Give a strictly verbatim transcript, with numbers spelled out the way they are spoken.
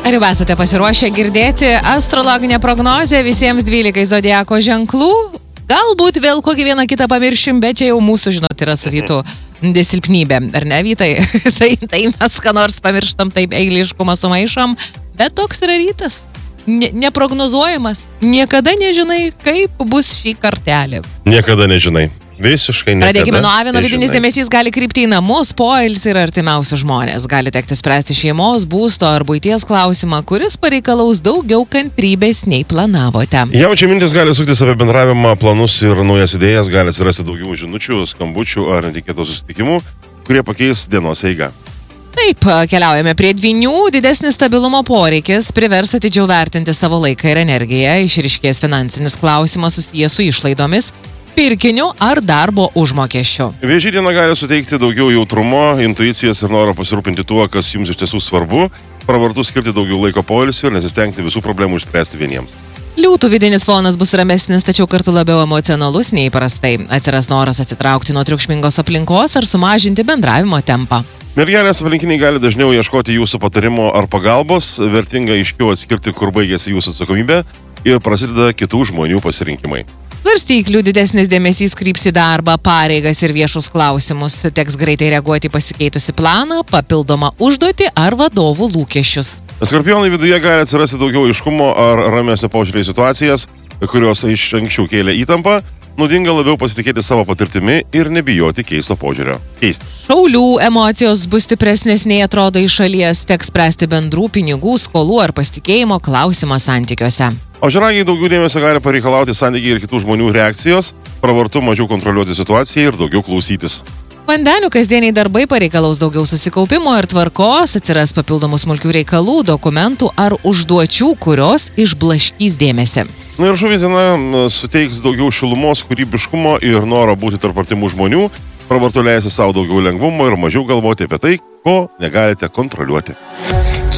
Ar jau esate pasiruošę girdėti astrologinę prognozę visiems dvylikai zodiako ženklų? Galbūt vėl kokį vieną kitą pamiršim, bet čia jau mūsų, žinot, yra su Vytu silpnybė, ar ne, Vytai? tai, tai mes ką nors pamirštam, taip eiliškumą sumaišom, bet toks yra rytas. Ne, neprognozuojamas. Niekada nežinai, kaip bus šį kartelį. Niekada nežinai. Visiškai niekada. Pradėkime nuo avino, vidinis dėmesys gali krypti į namus, poilsį ir artimiausius žmonės. Gali tekti spręsti šeimos, būsto ar buities klausimą, kuris pareikalaus daugiau kantrybės nei planavote. Jaučia mintis gali suktis apie bendravimą, planus ir naujas idėjas, gali atsirasti daugiau žinučių, skambučių ar netikėtų susitikimų, kurie pakeis dienos eigą. Taip, keliaujame prie dvynių. Didesnis stabilumo poreikis privers atidžiau vertinti savo laiką ir energiją. Išryškės finansinis klausimas susijęs su išlaidomis, pirkiniu ar darbo užmokesčiu. Vėžį diena gali suteikti daugiau jautrumo, intuicijos ir noro pasirūpinti tuo, kas jums iš tiesų svarbu, pravartu skirti daugiau laiko poilsiui ir nesistengti visų problemų išspręsti vieniems. Liūtų vidinis fonas bus ramesnis, tačiau kartu labiau emocionalus nei įprastai. Atsiras noras atsitraukti nuo triukšmingos aplinkos ar sumažinti bendravimo tempą. Mergelės aplinkiniai gali dažniau ieškoti jūsų patarimo ar pagalbos, vertinga aiškiau atskirti, kur baigėsi jūsų atsakomybė ir prasideda kitų žmonių pasirinkimai. Svarstyklių didesnis dėmesys kryps į darbą, pareigas ir viešus klausimus. Teks greitai reaguoti į pasikeitusi planą, papildomą užduotį ar vadovų lūkesčius. Skorpionai viduje gali atsirasti daugiau aiškumo ar ramesnio požiūrio į situacijas, kurios iš anksčiau kėlė įtampą. Naudinga labiau pasitikėti savo patirtimi ir nebijoti keisto požiūrio. Keisti. Šaulių emocijos bus stipresnės nei atrodo iš šalies, teks spręsti bendrų pinigų, skolų ar pasitikėjimo klausimą santykiuose. Ožiaragiai daugiau dėmesio gali pareikalauti santykiai ir kitų žmonių reakcijos, pravartu mažiau kontroliuoti situaciją ir daugiau klausytis. Vandenių kasdieniai darbai pareikalaus daugiau susikaupimo ir tvarkos, atsiras papildomų smulkių reikalų, dokumentų ar užduočių, kurios išblaškys dėmesį. Na ir žuvis diena suteiks daugiau šilumos, kūrybiškumo ir noro būti tarp artimų žmonių, pravartu leisti savo daugiau lengvumo ir mažiau galvoti apie tai, ko negalite kontroliuoti.